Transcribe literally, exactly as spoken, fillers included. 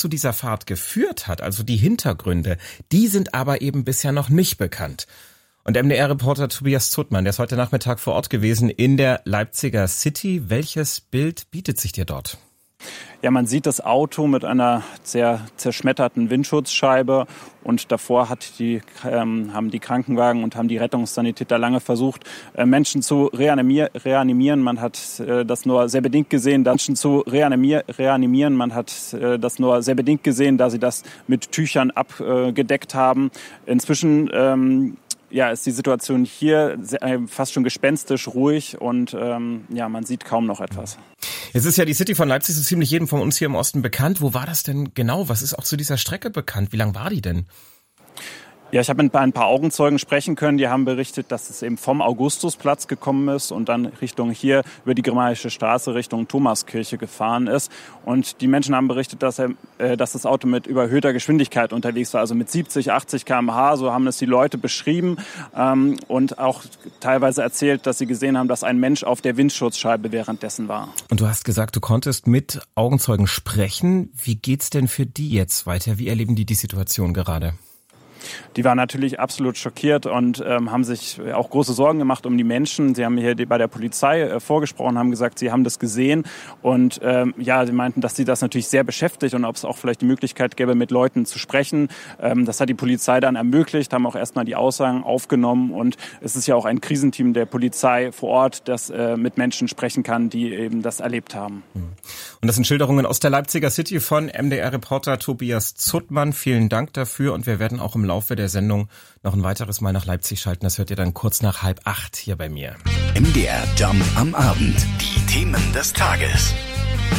zu dieser Fahrt geführt hat, also die Hintergründe, die sind aber eben bisher noch nicht bekannt. Und M D R-Reporter Tobias Zuttmann, der ist heute Nachmittag vor Ort gewesen in der Leipziger City. Welches Bild bietet sich dir dort? Ja, man sieht das Auto mit einer sehr zerschmetterten Windschutzscheibe und davor hat die, ähm, haben die Krankenwagen und haben die Rettungssanitäter lange versucht, äh, Menschen zu reanimier- reanimieren. Man hat äh, das nur sehr bedingt gesehen, Menschen zu reanimier- reanimieren. Man hat äh, das nur sehr bedingt gesehen, da sie das mit Tüchern abgedeckt äh, haben. Inzwischen ähm, ja, ist die Situation hier sehr, äh, fast schon gespenstisch ruhig und ähm, ja, man sieht kaum noch etwas. Jetzt ist ja die City von Leipzig so ziemlich jedem von uns hier im Osten bekannt. Wo war das denn genau? Was ist auch zu dieser Strecke bekannt? Wie lang war die denn? Ja, ich habe mit ein paar Augenzeugen sprechen können. Die haben berichtet, dass es eben vom Augustusplatz gekommen ist und dann Richtung hier über die Grimmaische Straße Richtung Thomaskirche gefahren ist. Und die Menschen haben berichtet, dass, er, äh, dass das Auto mit überhöhter Geschwindigkeit unterwegs war, also mit siebzig, achtzig Kilometer pro Stunde. So haben es die Leute beschrieben ähm, und auch teilweise erzählt, dass sie gesehen haben, dass ein Mensch auf der Windschutzscheibe währenddessen war. Und du hast gesagt, du konntest mit Augenzeugen sprechen. Wie geht's denn für die jetzt weiter? Wie erleben die die Situation gerade? Die waren natürlich absolut schockiert und ähm, haben sich auch große Sorgen gemacht um die Menschen. Sie haben hier bei der Polizei äh, vorgesprochen, haben gesagt, sie haben das gesehen und ähm, ja, sie meinten, dass sie das natürlich sehr beschäftigt und ob es auch vielleicht die Möglichkeit gäbe, mit Leuten zu sprechen. Ähm, das hat die Polizei dann ermöglicht, haben auch erstmal die Aussagen aufgenommen und es ist ja auch ein Krisenteam der Polizei vor Ort, das äh, mit Menschen sprechen kann, die eben das erlebt haben. Und das sind Schilderungen aus der Leipziger City von M D R-Reporter Tobias Zuttmann. Vielen Dank dafür und wir werden auch im Laufe der Sendung noch ein weiteres Mal nach Leipzig schalten. Das hört ihr dann kurz nach halb acht hier bei mir. M D R Jump am Abend. Die Themen des Tages.